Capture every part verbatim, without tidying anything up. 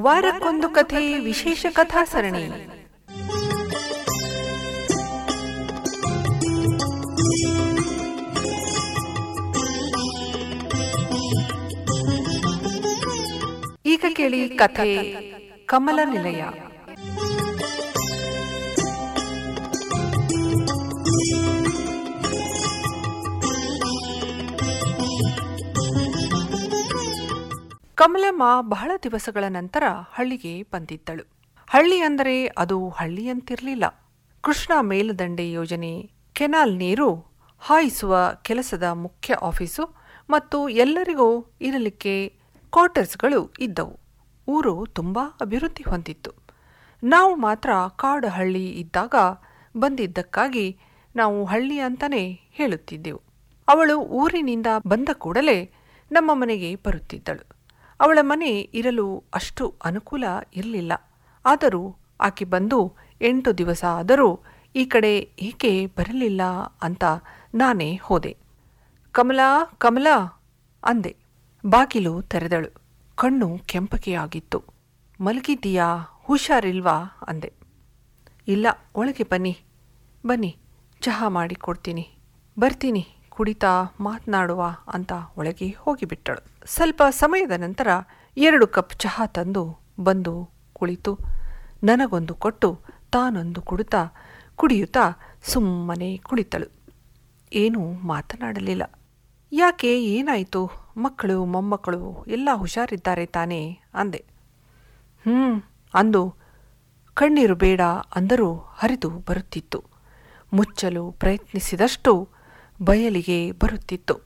ವಾರಕ್ಕೊಂದು ಕಥೆ ವಿಶೇಷ ಕಥಾ ಸರಣಿ. ಈಗ ಕೇಳಿ ಕಥೆ ಕಮಲ ನಿಲಯ. ಕಮಲಮ್ಮ ಬಹಳ ದಿವಸಗಳ ನಂತರ ಹಳ್ಳಿಗೆ ಬಂದಿದ್ದಳು. ಹಳ್ಳಿ ಅಂದರೆ ಅದು ಹಳ್ಳಿಯಂತಿರಲಿಲ್ಲ. ಕೃಷ್ಣ ಮೇಲುದಂಡೆ ಯೋಜನೆ, ಕೆನಾಲ್ ನೀರು ಹಾಯಿಸುವ ಕೆಲಸದ ಮುಖ್ಯ ಆಫೀಸು ಮತ್ತು ಎಲ್ಲರಿಗೂ ಇರಲಿಕ್ಕೆ ಕ್ವಾರ್ಟರ್ಸ್ಗಳು ಇದ್ದವು. ಊರು ತುಂಬ ಅಭಿವೃದ್ಧಿ ಹೊಂದಿತ್ತು. ನಾವು ಮಾತ್ರ ಕಾಡು ಹಳ್ಳಿ ಇದ್ದಾಗ ಬಂದಿದ್ದಕ್ಕಾಗಿ ನಾವು ಹಳ್ಳಿ ಅಂತಲೇ ಹೇಳುತ್ತಿದ್ದೆವು. ಅವಳು ಊರಿನಿಂದ ಬಂದ ಕೂಡಲೇ ನಮ್ಮ ಮನೆಗೆ ಬರುತ್ತಿದ್ದಳು. ಅವಳ ಮನೆ ಇರಲು ಅಷ್ಟು ಅನುಕೂಲ ಇರಲಿಲ್ಲ. ಆದರೂ ಆಕೆ ಬಂದು ಎಂಟು ದಿವಸ ಆದರೂ ಈ ಕಡೆ ಏಕೆ ಬರಲಿಲ್ಲ ಅಂತ ನಾನೇ ಹೋದೆ. ಕಮಲಾ ಕಮಲಾ ಅಂದೆ. ಬಾಗಿಲು ತೆರೆದಳು. ಕಣ್ಣು ಕೆಂಪಕೆಯಾಗಿತ್ತು. ಮಲಗಿದ್ದೀಯಾ, ಹುಷಾರಿಲ್ವಾ ಅಂದೆ. ಇಲ್ಲ, ಒಳಗೆ ಬನ್ನಿ ಬನ್ನಿ, ಚಹಾ ಮಾಡಿ ಕೊಡ್ತೀನಿ, ಬರ್ತೀನಿ, ಕುಡಿತಾ ಮಾತನಾಡುವ ಅಂತ ಒಳಗೆ ಹೋಗಿಬಿಟ್ಟಳು. ಸ್ವಲ್ಪ ಸಮಯದ ನಂತರ ಎರಡು ಕಪ್ ಚಹಾ ತಂದು ಬಂದು ಕುಳಿತು ನನಗೊಂದು ಕೊಟ್ಟು ತಾನೊಂದು ಕುಡಿತಾ ಕುಡಿಯುತ್ತಾ ಸುಮ್ಮನೆ ಕುಳಿತಳು. ಏನೂ ಮಾತನಾಡಲಿಲ್ಲ. ಯಾಕೆ, ಏನಾಯಿತು? ಮಕ್ಕಳು ಮೊಮ್ಮಕ್ಕಳು ಎಲ್ಲ ಹುಷಾರಿದ್ದಾರೆ ತಾನೇ ಅಂದೆ. ಹ್ಞೂ ಅಂದು ಕಣ್ಣೀರು ಬೇಡ ಅಂದರೂ ಹರಿದು ಬರುತ್ತಿತ್ತು. ಮುಚ್ಚಲು ಪ್ರಯತ್ನಿಸಿದಷ್ಟು ಬಯಲಿಗೆ ಬರುತ್ತಿತ್ತು.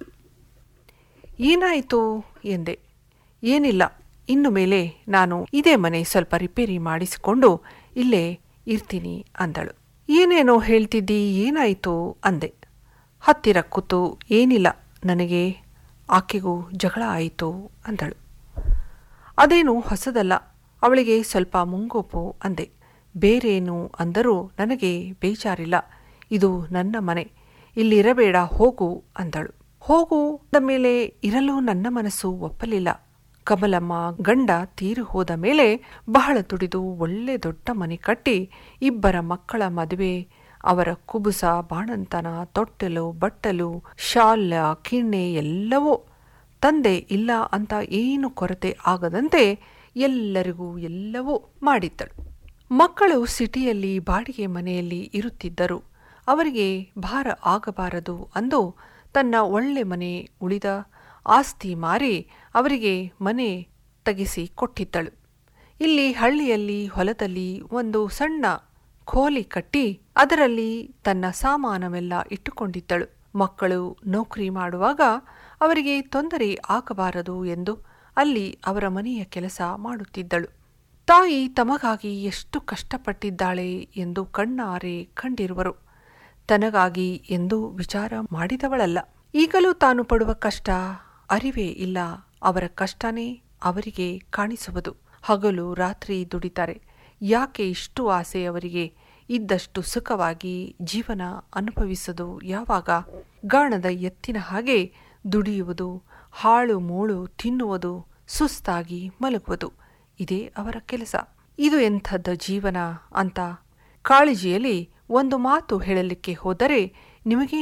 ಏನಾಯಿತು ಎಂದೆ. ಏನಿಲ್ಲ, ಇನ್ನು ಮೇಲೆ ನಾನು ಇದೇ ಮನೆ ಸ್ವಲ್ಪ ರಿಪೇರಿ ಮಾಡಿಸಿಕೊಂಡು ಇಲ್ಲೇ ಇರ್ತೀನಿ ಅಂದಳು. ಏನೇನೋ ಹೇಳ್ತಿದ್ದಿ, ಏನಾಯಿತು ಅಂದೆ. ಹತ್ತಿರ ಕೂತು ಏನಿಲ್ಲ, ನನಗೆ ಆಕೆಗೂ ಜಗಳ ಆಯಿತು ಅಂದಳು. ಅದೇನು ಹೊಸದಲ್ಲ, ಅವಳಿಗೆ ಸ್ವಲ್ಪ ಮುಂಗೋಪು ಅಂದೆ. ಬೇರೇನು ಅಂದರೂ ನನಗೆ ಬೇಜಾರಿಲ್ಲ, ಇದು ನನ್ನ ಮನೆ, ಇಲ್ಲಿರಬೇಡ, ಹೋಗು ಅಂದಳು. ಹೋಗು ಅಂದ ಮೇಲೆ ಇರಲು ನನ್ನ ಮನಸ್ಸು ಒಪ್ಪಲಿಲ್ಲ. ಕಮಲಮ್ಮ ಗಂಡ ತೀರಿ ಹೋದ ಮೇಲೆ ಬಹಳ ದುಡಿದು ಒಳ್ಳೆ ದೊಡ್ಡ ಮನೆ ಕಟ್ಟಿ ಇಬ್ಬರ ಮಕ್ಕಳ ಮದುವೆ, ಅವರ ಕುಬುಸ, ಬಾಣಂತನ, ತೊಟ್ಟಲು, ಬಟ್ಟಲು, ಶಾಲ, ಕಿಣ್ಣೆ ಎಲ್ಲವೂ ತಂದೆ ಇಲ್ಲ ಅಂತ ಏನು ಕೊರತೆ ಆಗದಂತೆ ಎಲ್ಲರಿಗೂ ಎಲ್ಲವೂ ಮಾಡಿದ್ದಳು. ಮಕ್ಕಳು ಸಿಟಿಯಲ್ಲಿ ಬಾಡಿಗೆ ಮನೆಯಲ್ಲಿ ಇರುತ್ತಿದ್ದರು. ಅವರಿಗೆ ಭಾರ ಆಗಬಾರದು ಅಂದು ತನ್ನ ಒಳ್ಳೆ ಮನೆ ಉಳಿದ ಆಸ್ತಿ ಮಾರಿ ಅವರಿಗೆ ಮನೆ ತೆಗೆಸಿ ಕೊಟ್ಟಿದ್ದಳು. ಇಲ್ಲಿ ಹಳ್ಳಿಯಲ್ಲಿ ಹೊಲದಲ್ಲಿ ಒಂದು ಸಣ್ಣ ಖೋಲಿ ಕಟ್ಟಿ ಅದರಲ್ಲಿ ತನ್ನ ಸಾಮಾನವೆಲ್ಲ ಇಟ್ಟುಕೊಂಡಿದ್ದಳು. ಮಕ್ಕಳು ನೌಕರಿ ಮಾಡುವಾಗ ಅವರಿಗೆ ತೊಂದರೆ ಆಗಬಾರದು ಎಂದು ಅಲ್ಲಿ ಅವರ ಮನೆಯ ಕೆಲಸ ಮಾಡುತ್ತಿದ್ದಳು. ತಾಯಿ ತಮಗಾಗಿ ಎಷ್ಟು ಕಷ್ಟಪಟ್ಟಿದ್ದಾಳೆ ಎಂದು ಕಣ್ಣಾರೆ ಕಂಡಿರುವರು. ತನಗಾಗಿ ಎಂದು ವಿಚಾರ ಮಾಡಿದವಳಲ್ಲ. ಈಗಲೂ ತಾನು ಪಡುವ ಕಷ್ಟ ಅರಿವೇ ಇಲ್ಲ. ಅವರ ಕಷ್ಟನೇ ಅವರಿಗೆ ಕಾಣಿಸುವುದು. ಹಗಲು ರಾತ್ರಿ ದುಡಿತಾರೆ. ಯಾಕೆ ಇಷ್ಟು ಆಸೆ ಅವರಿಗೆ? ಇದ್ದಷ್ಟು ಸುಖವಾಗಿ ಜೀವನ ಅನುಭವಿಸುವುದು ಯಾವಾಗ? ಗಾಣದ ಎತ್ತಿನ ಹಾಗೆ ದುಡಿಯುವುದು, ಹಾಳು ಮೂಳು ತಿನ್ನುವುದು, ಸುಸ್ತಾಗಿ ಮಲಗುವುದು, ಇದೇ ಅವರ ಕೆಲಸ. ಇದು ಎಂಥದ್ದು ಜೀವನ ಅಂತ ಕಾಳಜಿಯಲ್ಲಿ ಒಂದು ಮಾತು ಹೇಳಲಿಕ್ಕೆ ಹೋದರೆ ನಿಮಗೆ